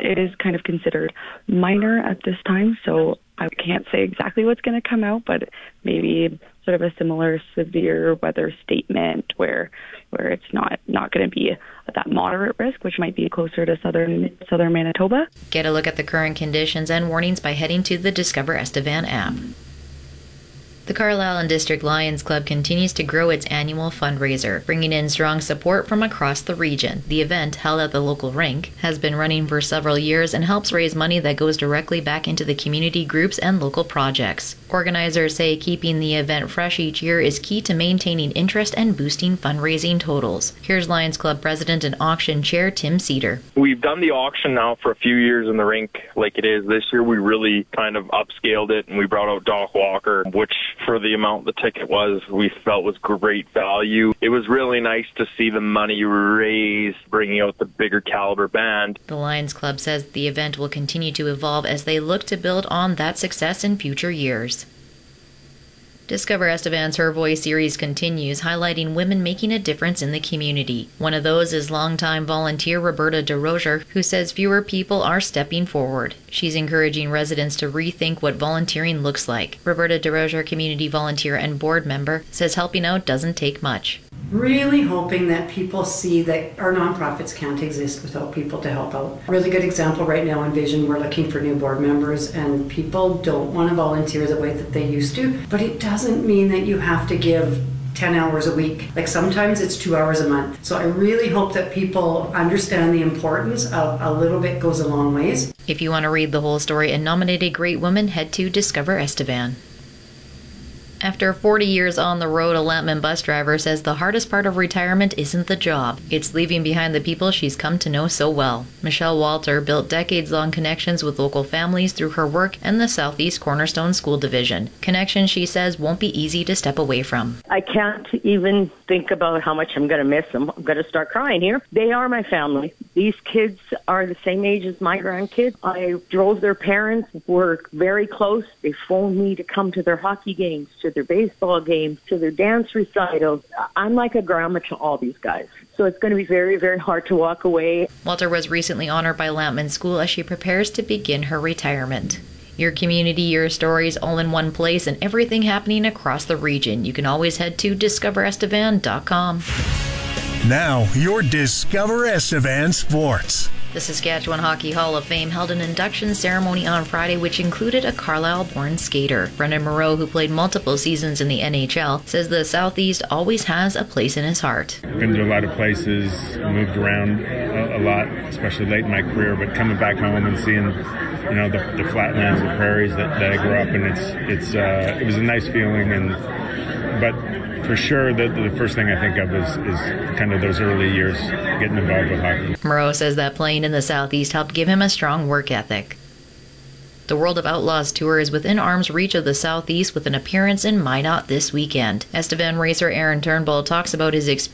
it is kind of considered minor at this time, so I can't say exactly what's going to come out, but maybe sort of a similar severe weather statement where it's not going to be at that moderate risk, which might be closer to southern Manitoba. Get a look at the current conditions and warnings by heading to the Discover Estevan app. The Carlisle and District Lions Club continues to grow its annual fundraiser, bringing in strong support from across the region. The event, held at the local rink, has been running for several years and helps raise money that goes directly back into the community groups and local projects. Organizers say keeping the event fresh each year is key to maintaining interest and boosting fundraising totals. Here's Lions Club President and Auction Chair Tim Cedar. We've done the auction now for a few years in the rink like it is. This year we really kind of upscaled it and we brought out Doc Walker, which for the amount the ticket was, we felt was great value. It was really nice to see the money raised, bringing out the bigger caliber band. The Lions Club says the event will continue to evolve as they look to build on that success in future years. Discover Estevan's Her Voice series continues, highlighting women making a difference in the community. One of those is longtime volunteer Roberta DeRozier, who says fewer people are stepping forward. She's encouraging residents to rethink what volunteering looks like. Roberta DeRozier, community volunteer and board member, says helping out doesn't take much. Really hoping that people see that our nonprofits can't exist without people to help out. Really good example right now in Vision, we're looking for new board members and people don't want to volunteer the way that they used to, but it doesn't mean that you have to give 10 hours a week. Like sometimes it's 2 hours a month. So I really hope that people understand the importance of a little bit goes a long ways. If you want to read the whole story and nominate a great woman, head to Discover Estevan. After 40 years on the road, a Lampman bus driver says the hardest part of retirement isn't the job. It's leaving behind the people she's come to know so well. Michelle Walter built decades-long connections with local families through her work and the Southeast Cornerstone School Division. Connections, she says, won't be easy to step away from. I can't even think about how much I'm going to miss them. I'm going to start crying here. They are my family. These kids are the same age as my grandkids. I drove their parents, were very close. They phoned me to come to their hockey games, to their baseball games, to their dance recitals. I'm like a grandma to all these guys. So it's going to be very, very hard to walk away. Walter was recently honored by Lampman School as she prepares to begin her retirement. Your community, your stories, all in one place, and everything happening across the region. You can always head to discoverestevan.com. Now, your Discover Estevan Sports. The Saskatchewan Hockey Hall of Fame held an induction ceremony on Friday, which included a Carlisle-born skater. Brendan Moreau, who played multiple seasons in the NHL, says the Southeast always has a place in his heart. Been to a lot of places, moved around a lot, especially late in my career, but coming back home and seeing, the flatlands, the prairies that I grew up in, it was a nice feeling. But for sure, the first thing I think of is kind of those early years getting involved with hockey. Moreau says that playing in the Southeast helped give him a strong work ethic. The World of Outlaws Tour is within arm's reach of the Southeast with an appearance in Minot this weekend. Estevan racer Aaron Turnbull talks about his experience